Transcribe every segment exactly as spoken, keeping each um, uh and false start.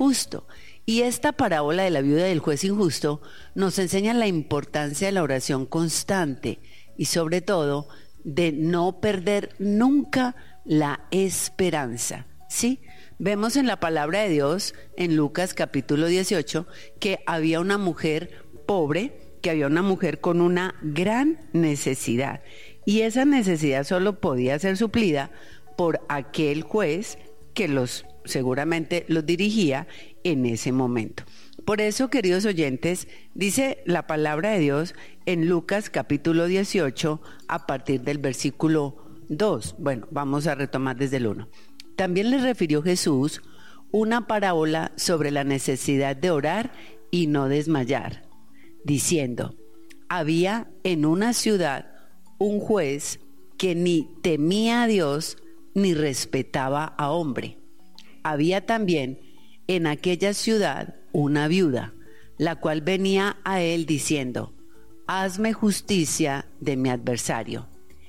injusto. Y esta parábola de la viuda y el juez injusto nos enseña la importancia de la oración constante y sobre todo de no perder nunca la esperanza, ¿sí? Vemos en la palabra de Dios, en Lucas capítulo dieciocho, que había una mujer pobre, que había una mujer con una gran necesidad. Y esa necesidad solo podía ser suplida por aquel juez que los seguramente los dirigía en ese momento. Por eso, queridos oyentes, dice la palabra de Dios en Lucas capítulo dieciocho a partir del versículo dos. Bueno, vamos a retomar desde el uno. También les refirió Jesús una parábola sobre la necesidad de orar y no desmayar, diciendo: había en una ciudad un juez que ni temía a Dios ni respetaba a hombre. Había también en aquella ciudad una viuda, la cual venía a él diciendo: hazme justicia de mi adversario.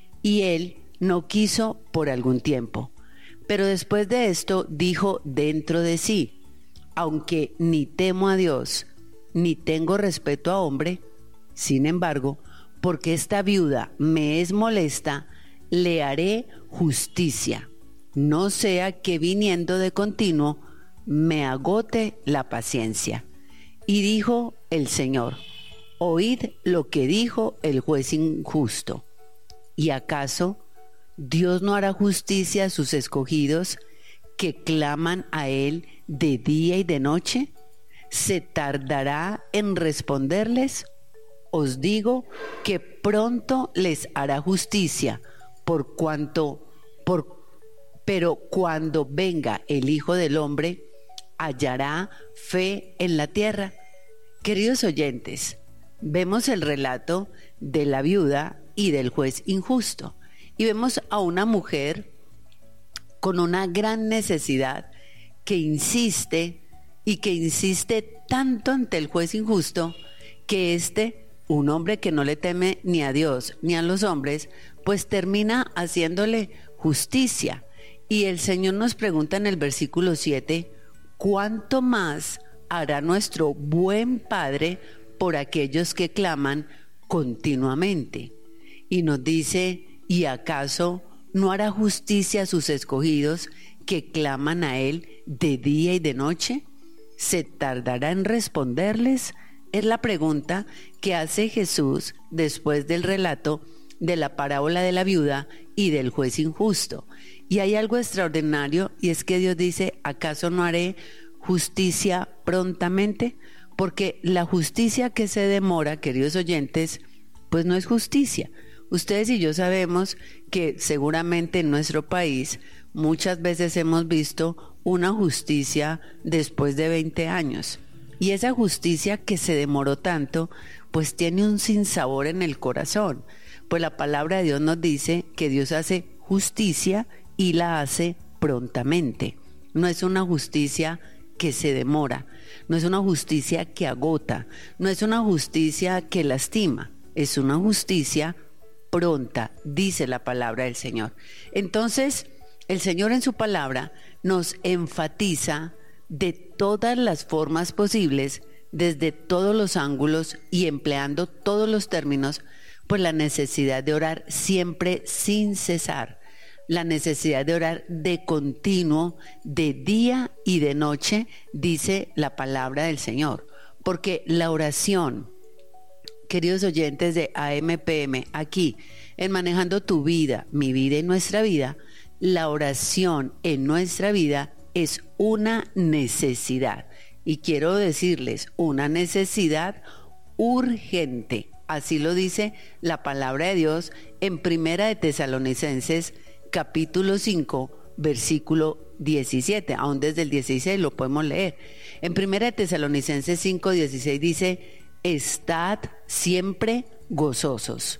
Y él no quiso por algún tiempo. Pero después de esto dijo dentro de sí: aunque ni temo a Dios, ni tengo respeto a hombre, sin embargo, porque esta viuda me es molesta, le haré justicia, no sea que viniendo de continuo me agote la paciencia. Y dijo el Señor: oíd lo que dijo el juez injusto. ¿Y acaso Dios no hará justicia a sus escogidos que claman a Él de día y de noche? ¿Se tardará en responderles? Os digo que pronto les hará justicia, por cuanto, por, pero cuando venga el Hijo del Hombre, ¿hallará fe en la tierra? Queridos oyentes, vemos el relato de la viuda y del juez injusto, y vemos a una mujer con una gran necesidad que insiste y que insiste tanto ante el juez injusto que este, un hombre que no le teme ni a Dios ni a los hombres, pues termina haciéndole justicia. Y el Señor nos pregunta en el versículo siete: ¿cuánto más hará nuestro buen Padre por aquellos que claman continuamente? Y nos dice: ¿y acaso no hará justicia a sus escogidos que claman a Él de día y de noche? ¿Se tardará en responderles? Es la pregunta que hace Jesús después del relato de la parábola de la viuda y del juez injusto. Y hay algo extraordinario, y es que Dios dice: ¿acaso no haré justicia prontamente? Porque la justicia que se demora, queridos oyentes, pues no es justicia. Ustedes y yo sabemos que seguramente en nuestro país muchas veces hemos visto una justicia después de veinte años. Y esa justicia que se demoró tanto, pues tiene un sinsabor en el corazón. Pues la palabra de Dios nos dice que Dios hace justicia y la hace prontamente. No es una justicia que se demora, no es una justicia que agota, no es una justicia que lastima, es una justicia pronta, dice la palabra del Señor. Entonces, el Señor en su palabra nos enfatiza de todas las formas posibles, desde todos los ángulos y empleando todos los términos, pues la necesidad de orar siempre sin cesar, la necesidad de orar de continuo, de día y de noche, dice la palabra del Señor. Porque la oración, queridos oyentes de A M P M, aquí en Manejando tu Vida, mi vida y nuestra vida, la oración en nuestra vida es una necesidad. Y quiero decirles, una necesidad urgente. Así lo dice la palabra de Dios en Primera de Tesalonicenses, capítulo cinco, versículo diecisiete. Aún desde el dieciséis lo podemos leer. En Primera de Tesalonicenses cinco, dieciséis dice: estad siempre gozosos,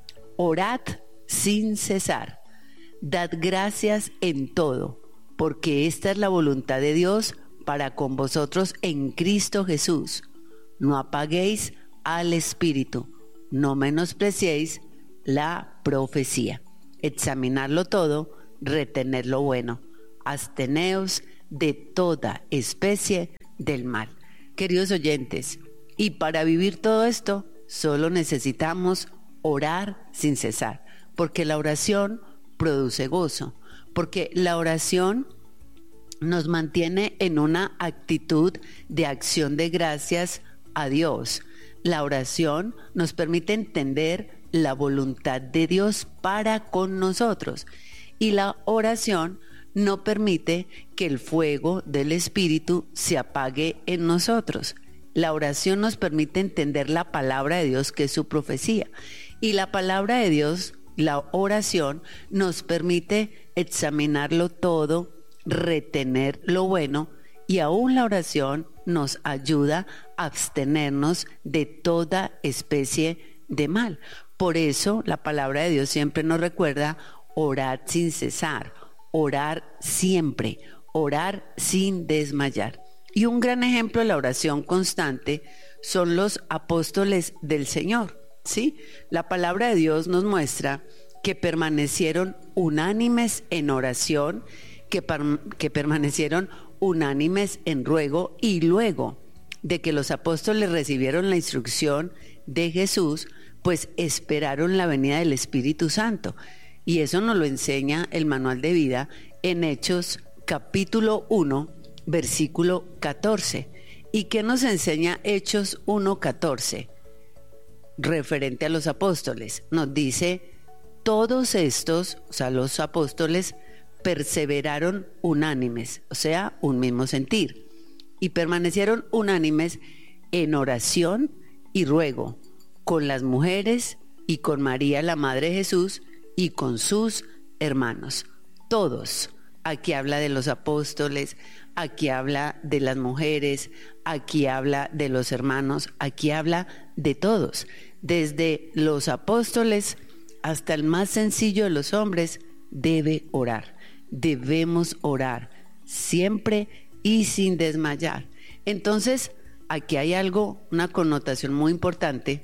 orad sin cesar, dad gracias en todo, porque esta es la voluntad de Dios para con vosotros en Cristo Jesús. No apaguéis al Espíritu, no menospreciéis la profecía. Examinarlo todo, retener lo bueno. Absteneos de toda especie del mal. Queridos oyentes, y para vivir todo esto, solo necesitamos orar sin cesar, porque la oración produce gozo, porque la oración nos mantiene en una actitud de acción de gracias a Dios. La oración nos permite entender la voluntad de Dios para con nosotros, y la oración no permite que el fuego del Espíritu se apague en nosotros. La oración nos permite entender la palabra de Dios, que es su profecía, y la palabra de Dios, la oración, nos permite examinarlo todo, retener lo bueno, y aún la oración nos ayuda a abstenernos de toda especie de mal. Por eso la palabra de Dios siempre nos recuerda orar sin cesar, orar siempre, orar sin desmayar. Y un gran ejemplo de la oración constante son los apóstoles del Señor, ¿sí? La palabra de Dios nos muestra que permanecieron unánimes en oración, que, que permanecieron unánimes en ruego, y luego de que los apóstoles recibieron la instrucción de Jesús, pues esperaron la venida del Espíritu Santo. Y eso nos lo enseña el manual de vida en Hechos capítulo uno, versículo catorce. ¿Y qué nos enseña Hechos uno, catorce? Referente a los apóstoles, nos dice: todos estos, o sea, los apóstoles, perseveraron unánimes, o sea, un mismo sentir, y permanecieron unánimes en oración y ruego, con las mujeres y con María, la Madre de Jesús, y con sus hermanos. Todos. Aquí habla de los apóstoles, aquí habla de las mujeres, aquí habla de los hermanos, aquí habla de todos. Desde los apóstoles hasta el más sencillo de los hombres debe orar. Debemos orar siempre y sin desmayar. Entonces, aquí hay algo, una connotación muy importante,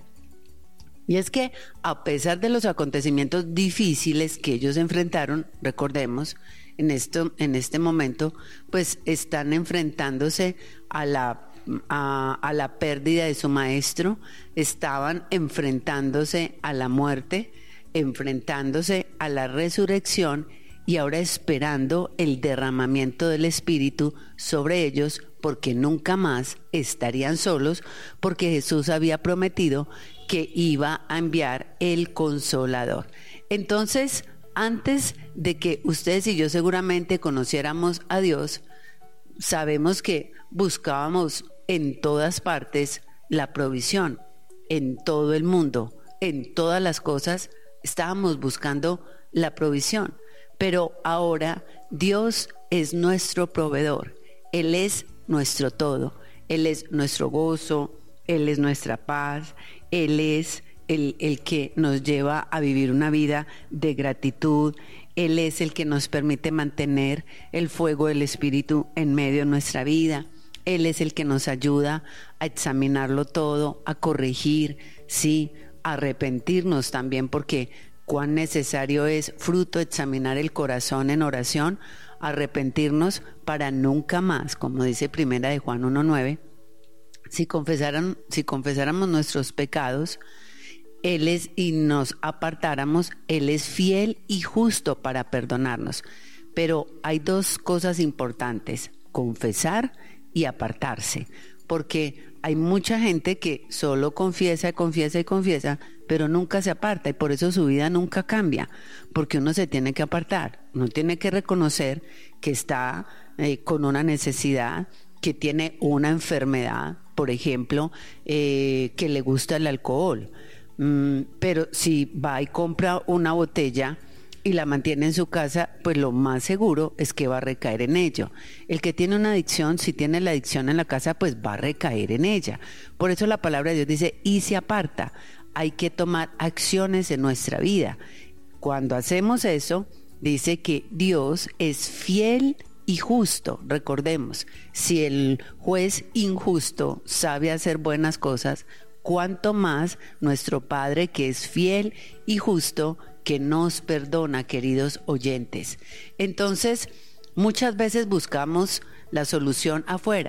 y es que a pesar de los acontecimientos difíciles que ellos enfrentaron, recordemos, en esto, en este momento, pues están enfrentándose a la, a, a la pérdida de su maestro, estaban enfrentándose a la muerte, enfrentándose a la resurrección, y ahora esperando el derramamiento del Espíritu sobre ellos, porque nunca más estarían solos, porque Jesús había prometido que iba a enviar el Consolador. Entonces, antes de que ustedes y yo seguramente conociéramos a Dios, sabemos que buscábamos en todas partes la provisión, en todo el mundo, en todas las cosas estábamos buscando la provisión. Pero ahora Dios es nuestro proveedor, Él es nuestro todo, Él es nuestro gozo, Él es nuestra paz, Él es el, el que nos lleva a vivir una vida de gratitud, Él es el que nos permite mantener el fuego del Espíritu en medio de nuestra vida, Él es el que nos ayuda a examinarlo todo, a corregir, sí, a arrepentirnos también, porque cuán necesario es, fruto, examinar el corazón en oración, arrepentirnos para nunca más, como dice primera de Juan uno nueve, si confesaran, si confesáramos nuestros pecados, Él es, y nos apartáramos, Él es fiel y justo para perdonarnos. Pero hay dos cosas importantes: confesar y apartarse, porque hay mucha gente que solo confiesa y confiesa y confiesa, pero nunca se aparta, y por eso su vida nunca cambia, porque uno se tiene que apartar, uno tiene que reconocer que está eh, con una necesidad, que tiene una enfermedad, por ejemplo, eh, que le gusta el alcohol, mm, pero si va y compra una botella y la mantiene en su casa, pues lo más seguro es que va a recaer en ello. El que tiene una adicción, si tiene la adicción en la casa, pues va a recaer en ella. Por eso la palabra de Dios dice: y se aparta. Hay que tomar acciones en nuestra vida. Cuando hacemos eso, dice que Dios es fiel y justo. Recordemos, si el juez injusto sabe hacer buenas cosas, cuánto más nuestro Padre, que es fiel y justo, que nos perdona, queridos oyentes. Entonces, muchas veces buscamos la solución afuera,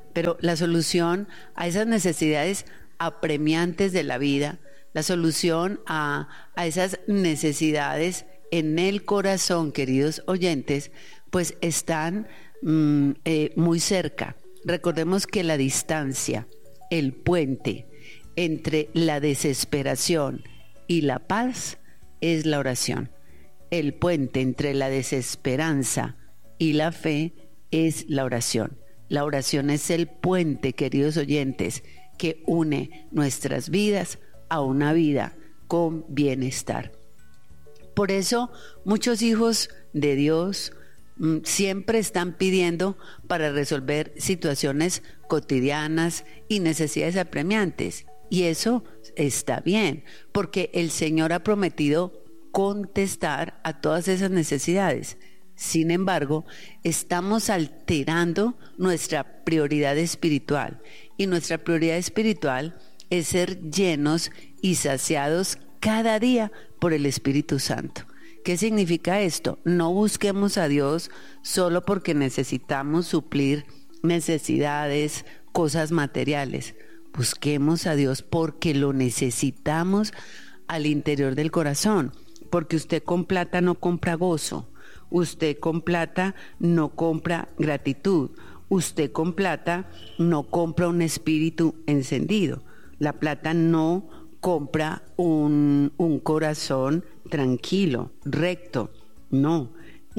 pero la solución a esas necesidades apremiantes de la vida, la solución a, a esas necesidades en el corazón, queridos oyentes, pues están mm, eh, muy cerca. Recordemos que la distancia, el puente entre la desesperación y la paz es la oración. El puente entre la desesperanza y la fe es la oración. La oración es el puente, queridos oyentes, que une nuestras vidas a una vida con bienestar. Por eso muchos hijos de Dios mm, siempre están pidiendo para resolver situaciones cotidianas y necesidades apremiantes. Y eso está bien, porque el Señor ha prometido contestar a todas esas necesidades. Sin embargo, estamos alterando nuestra prioridad espiritual, y nuestra prioridad espiritual es ser llenos y saciados cada día por el Espíritu Santo. ¿Qué significa esto? No busquemos a Dios solo porque necesitamos suplir necesidades, cosas materiales. Busquemos a Dios porque lo necesitamos al interior del corazón, porque usted con plata no compra gozo, usted con plata no compra gratitud, usted con plata no compra un espíritu encendido, la plata no compra un, un corazón tranquilo, recto, no.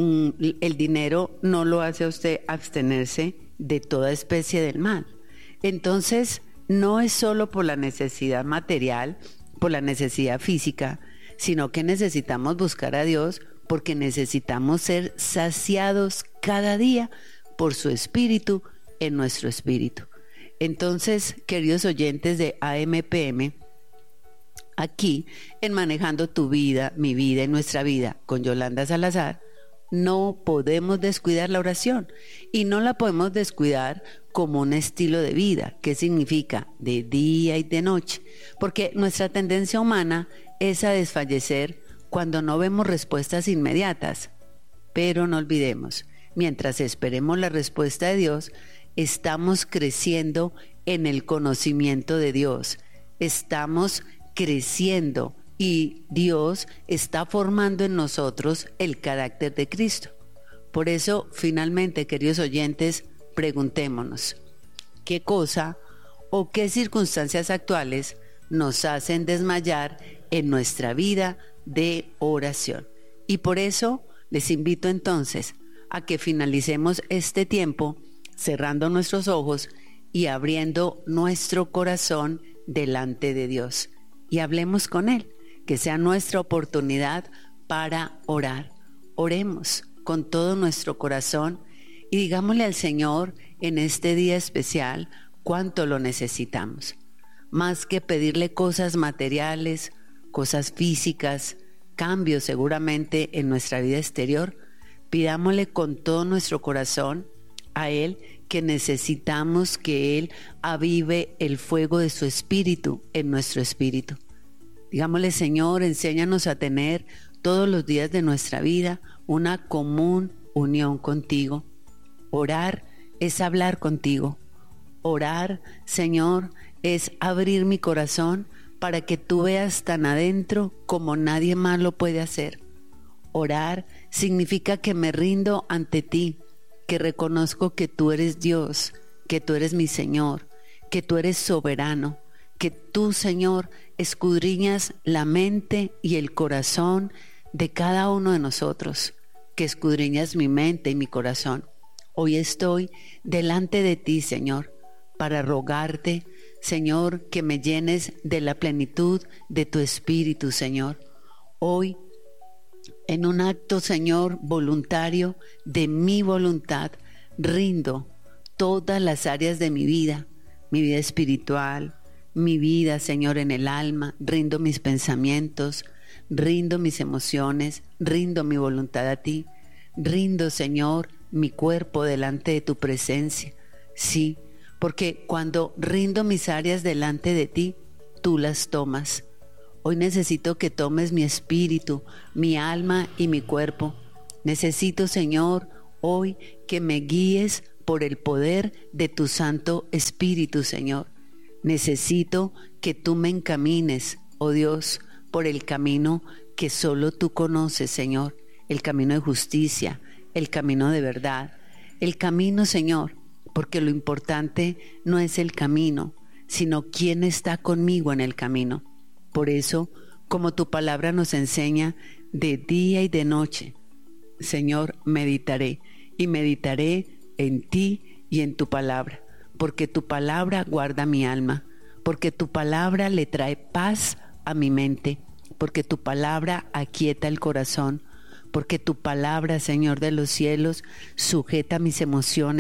El dinero no lo hace a usted abstenerse de toda especie del mal. Entonces, no es solo por la necesidad material, por la necesidad física, sino que necesitamos buscar a Dios porque necesitamos ser saciados cada día por su espíritu en nuestro espíritu. Entonces, queridos oyentes de A M P M, aquí en Manejando tu Vida, mi vida y nuestra vida con Yolanda Salazar, no podemos descuidar la oración, y no la podemos descuidar como un estilo de vida. ¿Qué significa? De día y de noche, porque nuestra tendencia humana es a desfallecer cuando no vemos respuestas inmediatas. Pero no olvidemos, mientras esperemos la respuesta de Dios, estamos creciendo en el conocimiento de Dios, estamos creciendo y Dios está formando en nosotros el carácter de Cristo. Por eso, finalmente, queridos oyentes, preguntémonos, ¿qué cosa o qué circunstancias actuales nos hacen desmayar en nuestra vida de oración? Y por eso les invito entonces a que finalicemos este tiempo cerrando nuestros ojos y abriendo nuestro corazón delante de Dios, y hablemos con Él, que sea nuestra oportunidad para orar. Oremos con todo nuestro corazón y digámosle al Señor en este día especial cuánto lo necesitamos. Más que pedirle cosas materiales, cosas físicas, cambios seguramente en nuestra vida exterior, pidámosle con todo nuestro corazón a Él que necesitamos que Él avive el fuego de su espíritu en nuestro espíritu. Digámosle, Señor, enséñanos a tener todos los días de nuestra vida una común unión contigo. Orar es hablar contigo. Orar, Señor, es abrir mi corazón para que tú veas tan adentro como nadie más lo puede hacer. Orar significa que me rindo ante ti, que reconozco que tú eres Dios, que tú eres mi Señor, que tú eres soberano, que tú, Señor, escudriñas la mente y el corazón de cada uno de nosotros, que escudriñas mi mente y mi corazón. Hoy estoy delante de ti, Señor, para rogarte, Señor, que me llenes de la plenitud de tu Espíritu, Señor. Hoy, en un acto, Señor, voluntario de mi voluntad, rindo todas las áreas de mi vida, mi vida espiritual, mi vida, Señor, en el alma, rindo mis pensamientos, rindo mis emociones, rindo mi voluntad a ti, rindo, Señor, mi cuerpo delante de tu presencia. Sí, porque cuando rindo mis áreas delante de ti, tú las tomas. Hoy necesito que tomes mi espíritu, mi alma y mi cuerpo. Necesito, Señor, hoy que me guíes por el poder de tu Santo Espíritu, Señor. Necesito que tú me encamines, oh Dios, por el camino que solo tú conoces, Señor, el camino de justicia, el camino de verdad, el camino, Señor, porque lo importante no es el camino, sino quién está conmigo en el camino. Por eso, como tu palabra nos enseña, de día y de noche, Señor, meditaré y meditaré en ti y en tu palabra, porque tu palabra guarda mi alma, porque tu palabra le trae paz a mi mente, porque tu palabra aquieta el corazón, porque tu palabra, Señor de los cielos, sujeta mis emociones